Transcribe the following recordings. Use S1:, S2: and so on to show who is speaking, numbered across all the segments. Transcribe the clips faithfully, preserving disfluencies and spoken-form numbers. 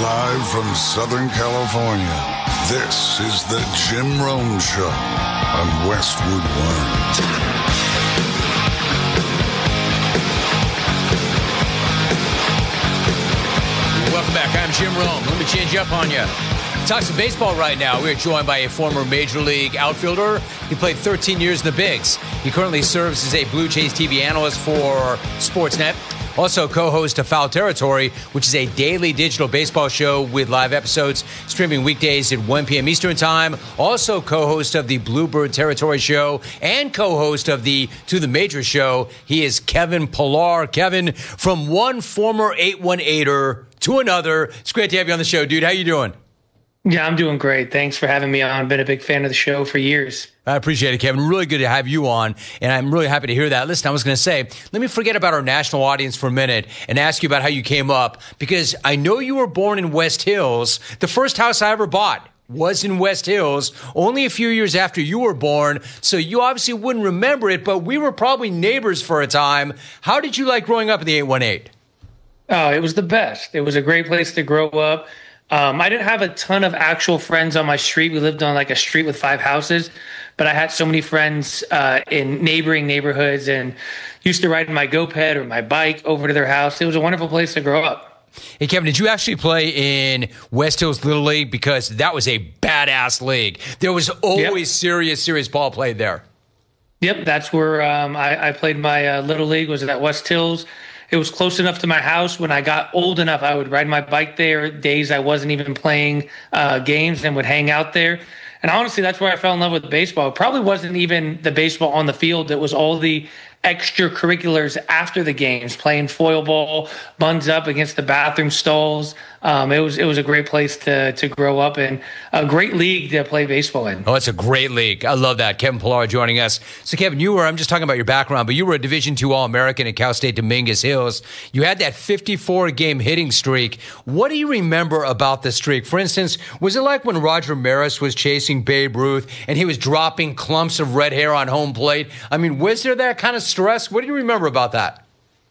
S1: Live from Southern California, this is the Jim Rome Show on Westwood One.
S2: Welcome back. I'm Jim Rome. Let me change up on you. Talk some baseball right now. We're joined by a former Major League outfielder. He played thirteen years in the Bigs. He currently serves as a Blue Jays T V analyst for Sportsnet. Also co-host of Foul Territory, which is a daily digital baseball show with live episodes streaming weekdays at one p.m. Eastern Time. Also co-host of the Bluebird Territory show and co-host of the To the Major show. He is Kevin Pillar. Kevin, from one former eight one eighter to another. It's great to have you on the show, dude. How you doing?
S3: Yeah, I'm doing great. Thanks for having me on. Been a big fan of the show for years.
S2: I appreciate it, Kevin. Really good to have you on, and I'm really happy to hear that. Listen, I was going to say, let me forget about our national audience for a minute and ask you about how you came up, because I know you were born in West Hills. The first house I ever bought was in West Hills, only a few years after you were born, so you obviously wouldn't remember it, but we were probably neighbors for a time. How did you like growing up in the eight one eight?
S3: Oh, it was the best. It was a great place to grow up. Um, I didn't have a ton of actual friends on my street. We lived on like a street with five houses, but I had so many friends uh, in neighboring neighborhoods and used to ride my GoPed or my bike over to their house. It was a wonderful place to grow up.
S2: Hey, Kevin, did you actually play in West Hills Little League? Because that was a badass league. There was always yep. serious, serious ball played there.
S3: Yep, that's where um, I, I played my uh, Little League, was at West Hills. It was close enough to my house. When I got old enough, I would ride my bike there days I wasn't even playing uh, games and would hang out there. And honestly, that's where I fell in love with baseball. It probably wasn't even the baseball on the field. It was all the extracurriculars after the games, playing foil ball, buns up against the bathroom stalls. Um, it was it was a great place to to grow up and a great league to play baseball in.
S2: Oh, it's a great league. I love that. Kevin Pillar joining us. So, Kevin, you were, I'm just talking about your background, but you were a Division two All-American at Cal State Dominguez Hills. You had that fifty-four game hitting streak. What do you remember about the streak? For instance, was it like when Roger Maris was chasing Babe Ruth and he was dropping clumps of red hair on home plate? I mean, was there that kind of stress? What do you remember about that?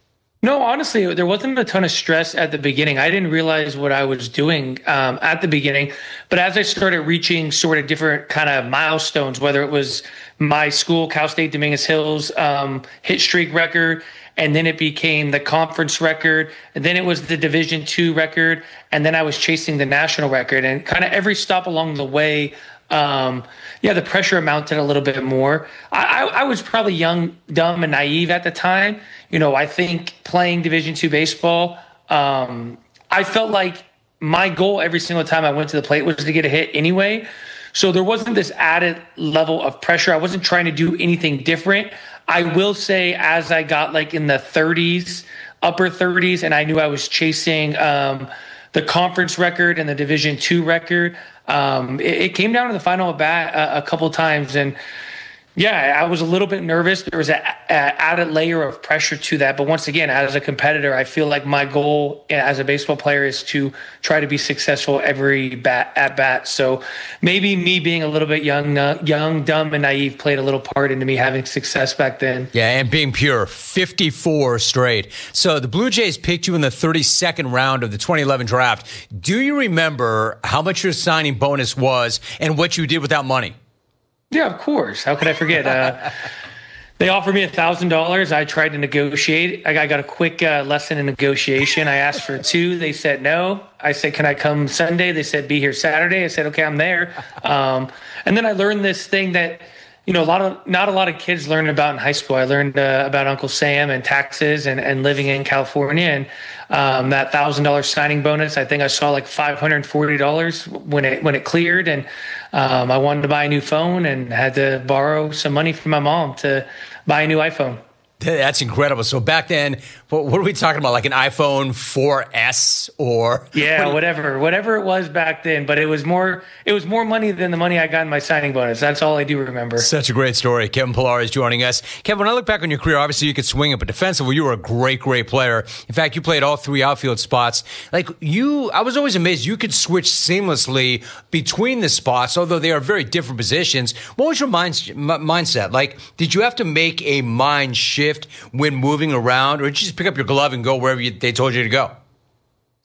S3: No, honestly, there wasn't a ton of stress at the beginning. I didn't realize what I was doing um, at the beginning. But as I started reaching sort of different kind of milestones, whether it was my school, Cal State Dominguez Hills um, hit streak record, and then it became the conference record, and then it was the Division two record, and then I was chasing the national record. And kind of every stop along the way, um, yeah, the pressure mounted a little bit more. I, I, I was probably young, dumb, and naive at the time. You know, I think playing Division two baseball, um, I felt like my goal every single time I went to the plate was to get a hit anyway. So there wasn't this added level of pressure. I wasn't trying to do anything different. I will say, as I got like in the thirties, upper thirties, and I knew I was chasing um, the conference record and the Division two record, um, it, it came down to the final at bat a, a couple times. And yeah, I was a little bit nervous. There was an added layer of pressure to that. But once again, as a competitor, I feel like my goal as a baseball player is to try to be successful every bat at bat. So maybe me being a little bit young, uh, young, dumb, and naive played a little part into me having success back then.
S2: Yeah, and being pure, fifty-four straight. So the Blue Jays picked you in the thirty-second round of the twenty eleven draft. Do you remember how much your signing bonus was and what you did with that money?
S3: Yeah, of course. How could I forget? Uh, they offered me one thousand dollars. I tried to negotiate. I got a quick uh, lesson in negotiation. I asked for two. They said no. I said, can I come Sunday? They said, be here Saturday. I said, okay, I'm there. Um, and then I learned this thing that, you know, a lot of not a lot of kids learn about in high school. I learned uh, about Uncle Sam and taxes and, and living in California. And um, that one thousand dollars signing bonus, I think I saw like five hundred forty dollars when it when it cleared. And um, I wanted to buy a new phone and had to borrow some money from my mom to buy a new iPhone.
S2: That's incredible. So back then, what, what are we talking about? Like an iPhone four S or
S3: yeah,
S2: what
S3: whatever, whatever it was back then. But it was more, it was more money than the money I got in my signing bonus. That's all I do remember.
S2: Such a great story. Kevin Pillar is joining us. Kevin, when I look back on your career, obviously you could swing it, but defensively, you were a great, great player. In fact, you played all three outfield spots. Like you, I was always amazed you could switch seamlessly between the spots, although they are very different positions. What was your mind, mindset? Like, did you have to make a mind shift when moving around, or did you just pick up your glove and go wherever you, they told you to go?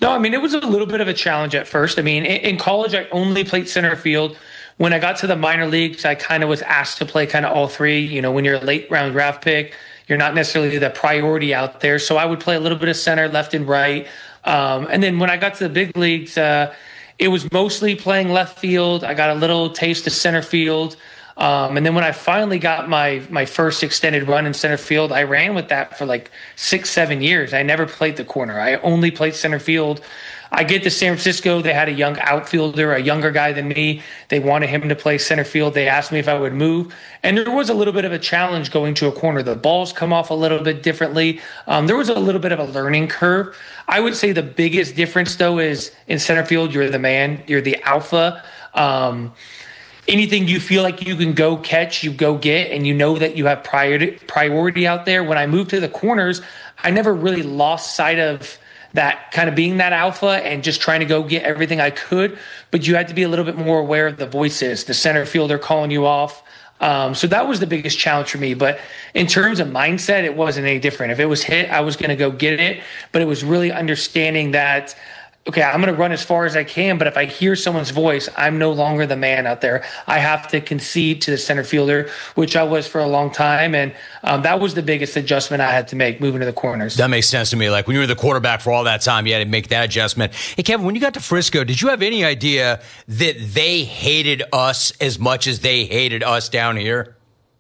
S3: No, I mean, it was a little bit of a challenge at first. I mean, in, in college, I only played center field. When I got to the minor leagues, I kind of was asked to play kind of all three. You know, when you're a late round draft pick, you're not necessarily the priority out there. So I would play a little bit of center, left and right. Um, and then when I got to the big leagues, uh, it was mostly playing left field. I got a little taste of center field. Um, and then when I finally got my my first extended run in center field, I ran with that for like six, seven years. I never played the corner. I only played center field. I get to San Francisco. They had a young outfielder, a younger guy than me. They wanted him to play center field. They asked me if I would move. And there was a little bit of a challenge going to a corner. The balls come off a little bit differently. Um, there was a little bit of a learning curve. I would say the biggest difference, though, is in center field, you're the man. You're the alpha. Um, anything you feel like you can go catch, you go get, and you know that you have priority, priority out there. When I moved to the corners, I never really lost sight of that kind of being that alpha and just trying to go get everything I could. But you had to be a little bit more aware of the voices, the center fielder calling you off. Um, so that was the biggest challenge for me. But in terms of mindset, it wasn't any different. If it was hit, I was going to go get it. But it was really understanding that, okay, I'm going to run as far as I can, but if I hear someone's voice, I'm no longer the man out there. I have to concede to the center fielder, which I was for a long time. And um, that was the biggest adjustment I had to make, moving to the corners.
S2: That makes sense to me. Like when you were the quarterback for all that time, you had to make that adjustment. Hey, Kevin, when you got to Frisco, did you have any idea that they hated us as much as they hated us down here?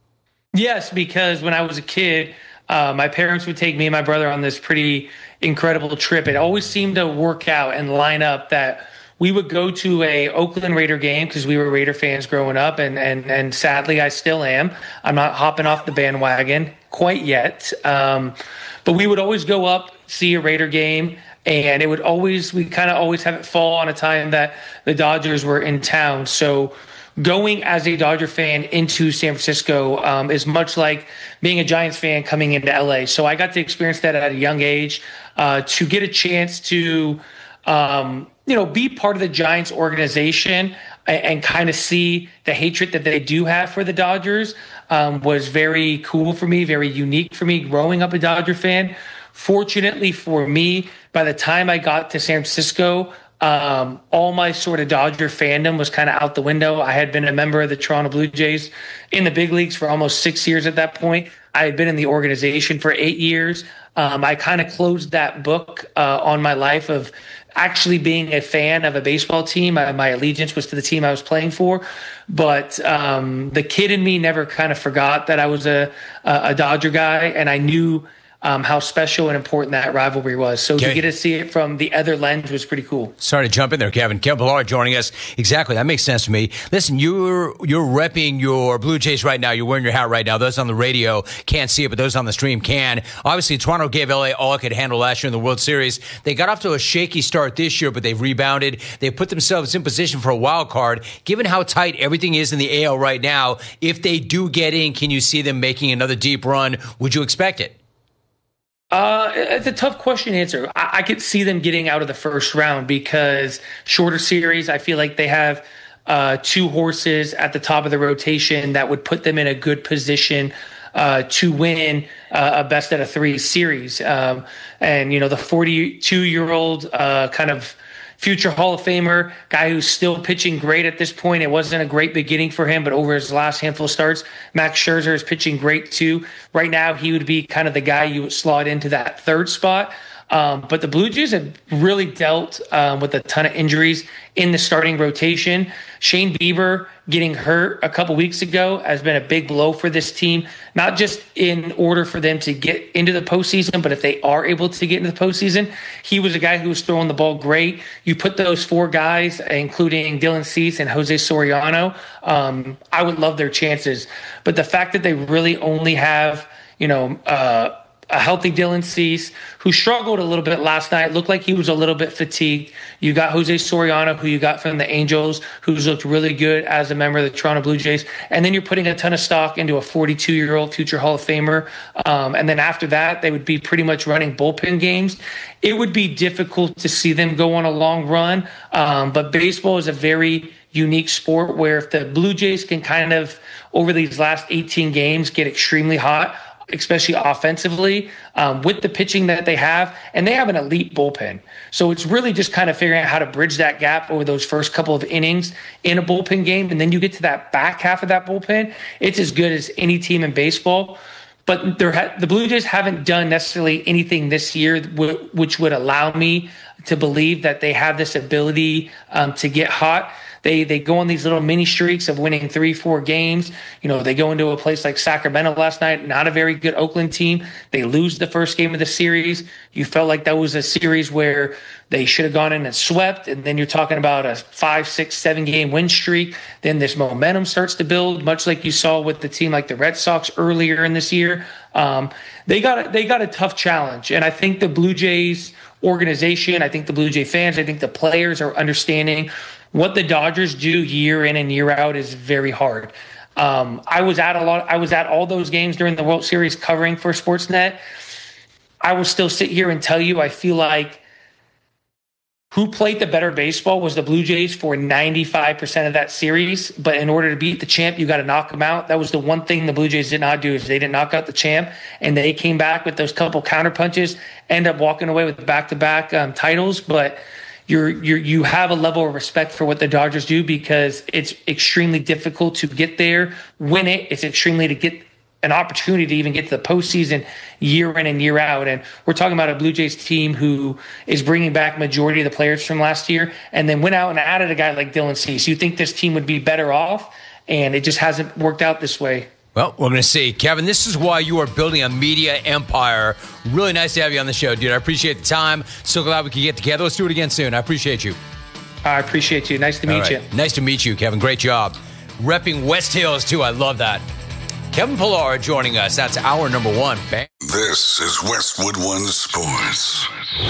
S3: Yes, because when I was a kid, uh, my parents would take me and my brother on this pretty incredible trip. It always seemed to work out and line up that we would go to a Oakland Raider game because we were Raider fans growing up, and and and sadly I still am. I'm not hopping off the bandwagon quite yet, um, but we would always go up, see a Raider game, and it would always we kind of always have it fall on a time that the Dodgers were in town. So going as a Dodger fan into San Francisco um, is much like being a Giants fan coming into L A. So I got to experience that at a young age. Uh, to get a chance to, um, you know, be part of the Giants organization and, and kind of see the hatred that they do have for the Dodgers um, was very cool for me, very unique for me growing up a Dodger fan. Fortunately for me, by the time I got to San Francisco, Um, all my sort of Dodger fandom was kind of out the window. I had been a member of the Toronto Blue Jays in the big leagues for almost six years at that point. I had been in the organization for eight years. Um, I kind of closed that book uh, on my life of actually being a fan of a baseball team. I, my allegiance was to the team I was playing for. But um, the kid in me never kind of forgot that I was a, a Dodger guy, and I knew Um, how special and important that rivalry was. So okay. To get to see it from the other lens was pretty cool.
S2: Sorry to jump in there, Kevin. Kevin Pillar joining us. Exactly. That makes sense to me. Listen, you're you're repping your Blue Jays right now. You're wearing your hat right now. Those on the radio can't see it, but those on the stream can. Obviously, Toronto gave L A all it could handle last year in the World Series. They got off to a shaky start this year, but they've rebounded. They put themselves in position for a wild card. Given how tight everything is in the A L right now, if they do get in, can you see them making another deep run? Would you expect it?
S3: Uh, it's a tough question to answer. I, I could see them getting out of the first round because shorter series, I feel like they have uh, two horses at the top of the rotation that would put them in a good position uh, to win uh, a best out of three series. Um, and, you know, the forty-two-year-old uh, kind of future Hall of Famer, guy who's still pitching great at this point. It wasn't a great beginning for him, but over his last handful of starts, Max Scherzer is pitching great too. Right now, he would be kind of the guy you would slot into that third spot. Um, but the Blue Jays have really dealt um, with a ton of injuries in the starting rotation. Shane Bieber getting hurt a couple weeks ago has been a big blow for this team, not just in order for them to get into the postseason, but if they are able to get into the postseason. He was a guy who was throwing the ball great. You put those four guys, including Dylan Cease and Jose Soriano, um, I would love their chances. But the fact that they really only have, you know, uh, a healthy Dylan Cease, who struggled a little bit last night, looked like he was a little bit fatigued. You got Jose Soriano, who you got from the Angels, who's looked really good as a member of the Toronto Blue Jays. And then you're putting a ton of stock into a forty-two-year-old future Hall of Famer. Um, and then after that, they would be pretty much running bullpen games. It would be difficult to see them go on a long run. Um, but baseball is a very unique sport where if the Blue Jays can kind of, over these last eighteen games, get extremely hot, especially offensively, um, with the pitching that they have, and they have an elite bullpen. So it's really just kind of figuring out how to bridge that gap over those first couple of innings in a bullpen game, and then you get to that back half of that bullpen, it's as good as any team in baseball. But there ha- the Blue Jays haven't done necessarily anything this year w- which would allow me to believe that they have this ability um, to get hot. They they go on these little mini streaks of winning three, four games. You know, they go into a place like Sacramento last night, not a very good Oakland team. They lose the first game of the series. You felt like that was a series where they should have gone in and swept. And then you're talking about a five, six, seven game win streak. Then this momentum starts to build, much like you saw with the team like the Red Sox earlier in this year. Um, they got a, they got a tough challenge. And I think the Blue Jays organization, I think the Blue Jay fans, I think the players are understanding what the Dodgers do year in and year out is very hard. Um, I was at a lot. I was at all those games during the World Series covering for Sportsnet. I will still sit here and tell you, I feel like who played the better baseball was the Blue Jays for ninety-five percent of that series. But in order to beat the champ, you got to knock them out. That was the one thing the Blue Jays did not do, is they didn't knock out the champ, and they came back with those couple counter punches, end up walking away with back-to-back um, titles. But You're, you're, you have a level of respect for what the Dodgers do, because it's extremely difficult to get there, win it. It's extremely to get an opportunity to even get to the postseason year in and year out. And we're talking about a Blue Jays team who is bringing back majority of the players from last year, and then went out and added a guy like Dylan Cease. You think this team would be better off, and it just hasn't worked out this way.
S2: Well, we're going to see. Kevin, this is why you are building a media empire. Really nice to have you on the show, dude. I appreciate the time. So glad we could get together. Let's do it again soon. I appreciate you.
S3: I appreciate you. Nice to meet
S2: right.
S3: you.
S2: Nice to meet you, Kevin. Great job. Repping West Hills, too. I love that. Kevin Pillar joining us. That's hour number one. Bang.
S1: This is Westwood One Sports.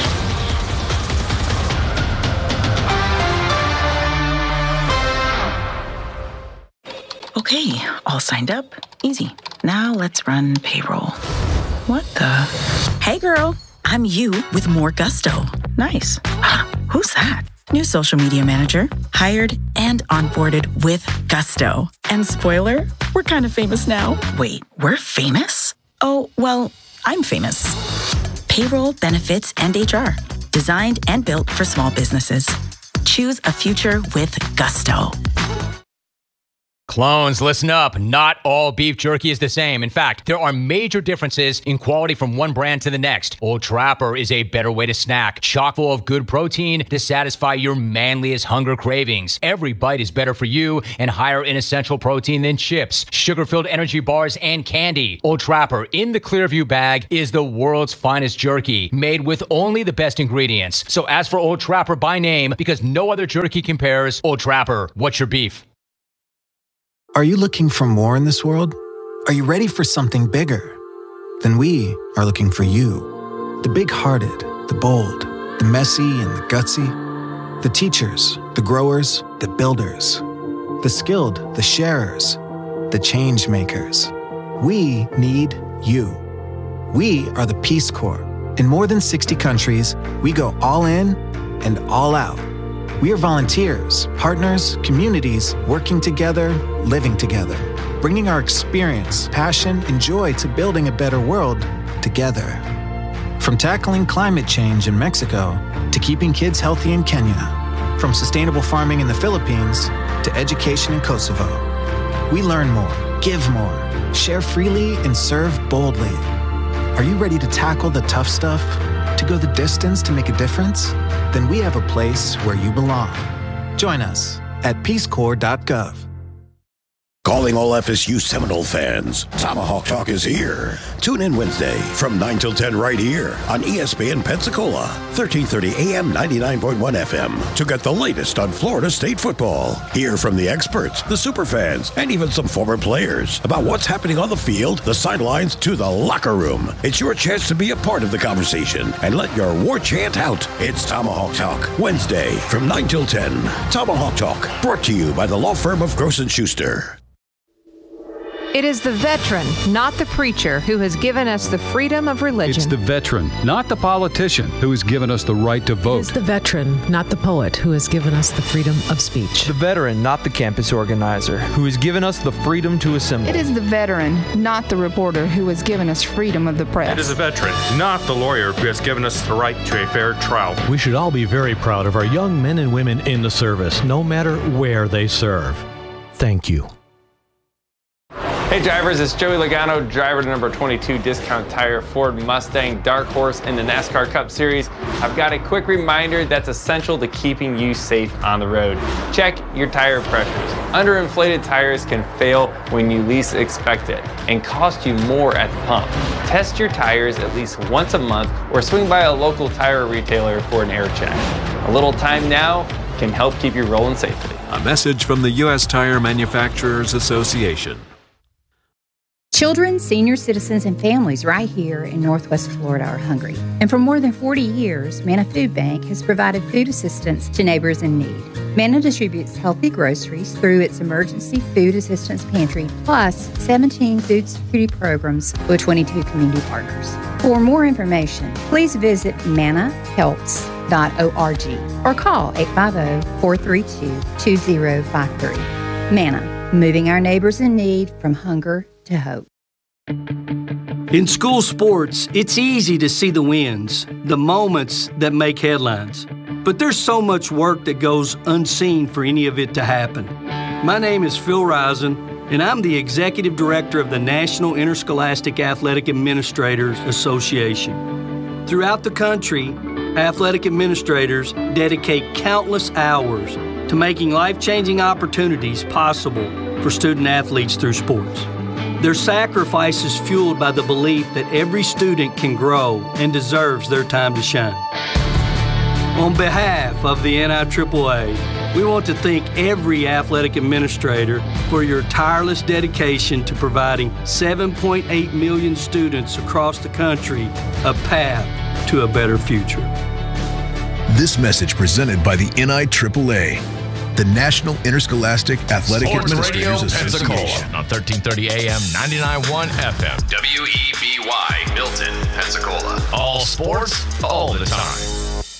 S4: Okay, all signed up. Easy. Now let's run payroll. What the? Hey girl, I'm you with more gusto. Nice. Who's that? New social media manager. Hired and onboarded with gusto. And spoiler, we're kind of famous now. Wait, we're famous? Oh, well, I'm famous. Payroll, benefits, and H R. Designed and built for small businesses. Choose a future with gusto.
S2: Clones, listen up. Not all beef jerky is the same. In fact, there are major differences in quality from one brand to the next. Old Trapper is a better way to snack, chock full of good protein to satisfy your manliest hunger cravings. Every bite is better for you and higher in essential protein than chips, sugar-filled energy bars, and candy. Old Trapper in the Clearview bag is the world's finest jerky, made with only the best ingredients. So ask for Old Trapper by name, because no other jerky compares. Old Trapper, what's your beef?
S5: Are you looking for more in this world? Are you ready for something bigger? Then we are looking for you. The big-hearted, the bold, the messy and the gutsy. The teachers, the growers, the builders. The skilled, the sharers, the change makers. We need you. We are the Peace Corps. In more than sixty countries, we go all in and all out. We are volunteers, partners, communities, working together, living together, bringing our experience, passion, and joy to building a better world together. From tackling climate change in Mexico to keeping kids healthy in Kenya, from sustainable farming in the Philippines to education in Kosovo. We learn more, give more, share freely, and serve boldly. Are you ready to tackle the tough stuff? To go the distance to make a difference? Then we have a place where you belong. Join us at peace corps dot gov.
S6: Calling all F S U Seminole fans, Tomahawk Talk is here. Tune in Wednesday from nine till ten right here on E S P N Pensacola, thirteen thirty A M, ninety-nine point one F M to get the latest on Florida State football. Hear from the experts, the superfans, and even some former players about what's happening on the field, the sidelines, to the locker room. It's your chance to be a part of the conversation and let your war chant out. It's Tomahawk Talk, Wednesday from nine till ten. Tomahawk Talk, brought to you by the law firm of Gross and Schuster.
S7: It is the veteran, not the preacher, who has given us the freedom of religion.
S8: It's the veteran, not the politician, who has given us the right to vote.
S9: It's the veteran, not the poet, who has given us the freedom of speech.
S10: The veteran, not the campus organizer, who has given us the freedom to assemble.
S11: It is the veteran, not the reporter, who has given us freedom of the press.
S12: It is the veteran, not the lawyer, who has given us the right to a fair trial.
S13: We should all be very proud of our young men and women in the service, no matter where they serve. Thank you.
S14: Hey drivers, it's Joey Logano, driver to number twenty-two Discount Tire Ford Mustang Dark Horse in the NASCAR Cup Series. I've got a quick reminder that's essential to keeping you safe on the road. Check your tire pressures. Underinflated tires can fail when you least expect it and cost you more at the pump. Test your tires at least once a month or swing by a local tire retailer for an air check. A little time now can help keep you rolling safely.
S15: A message from the U S Tire Manufacturers Association.
S16: Children, senior citizens, and families right here in Northwest Florida are hungry. And for more than forty years, Manna Food Bank has provided food assistance to neighbors in need. Manna distributes healthy groceries through its Emergency Food Assistance Pantry, plus seventeen food security programs with twenty-two community partners. For more information, please visit manna helps dot org or call eight five zero, four three two, two zero five three. Manna, moving our neighbors in need from hunger to hope.
S17: In school sports, it's easy to see the wins, the moments that make headlines. But there's so much work that goes unseen for any of it to happen. My name is Phil Risen, and I'm the Executive Director of the National Interscholastic Athletic Administrators Association. Throughout the country, athletic administrators dedicate countless hours to making life-changing opportunities possible for student athletes through sports. Their sacrifice is fueled by the belief that every student can grow and deserves their time to shine. On behalf of the N I triple A, we want to thank every athletic administrator for your tireless dedication to providing seven point eight million students across the country a path to a better future.
S18: This message presented by the N I triple A. The National Interscholastic Athletic
S19: Sports
S18: Administrators
S19: Radio
S18: Association.
S19: Pensacola on thirteen thirty A M, ninety-nine point one F M. W E B Y, Milton, Pensacola. All sports, all the time.